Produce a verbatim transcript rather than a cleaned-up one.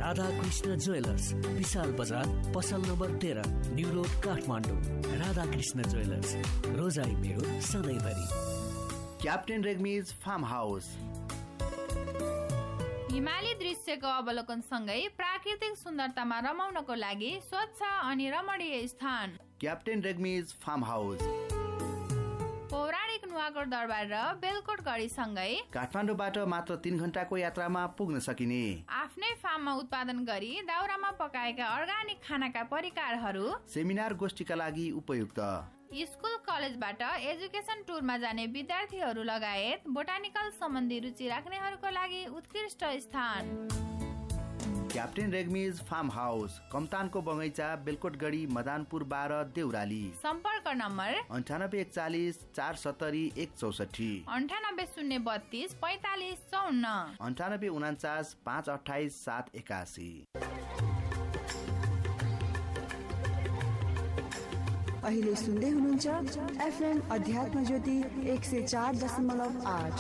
Radhakrishna jewellers, विशाल बजार, पसल number तेह्र, new road, Kathmandu. Radhakrishna jewellers, रोजाइ मेरो सधैँभरि। क्याप्टेन रेग्मीज फार्म हाउस, हिमाली दृश्यको अवलोकन सँगै प्राकृतिक सुन्दरतामा रमाउनको लागि स्वच्छ अनि रमणीय स्थान। क्याप्टेन रेग्मीज फार्म हाउस पौराणिक नुवाकोट दरबार र बेलकोट गढी सँगै काठमाडौँबाट मात्र तीन घण्टाको यात्रामा पुग्न सकिने। आफ्नै फार्ममा उत्पादन गरी दाउरामा पकाएका अर्गानिक खानाका परिकारहरू सेमिनार गोष्ठीका लागि उपयुक्त। स्कुल कलेजबाट एजुकेसन टुरमा जाने विद्यार्थीहरू लगायत बोटानिकल सम्बन्धी रुचि राख्नेहरूको लागि उत्कृष्ट स्थान। क्याप्टेन रेग्मीज फार्म हाउस, कमतानको बगैँचा, बेलकोटगढी, मदानपुर बाह्र, देउराली। सम्पर्क नम्बर अन्ठानब्बे एकचालिस चार सत्तरी एक चौसठी, अन्ठानब्बे शून्य बत्तीस पैतालिस चौन्न, अन्ठानब्बे उनाचास पाँच अठाइस सात एकासी। अहिले सुन्दै हुनुहुन्छ एफएम अध्यात्म ज्योति एक सय चार दशमलव आठ।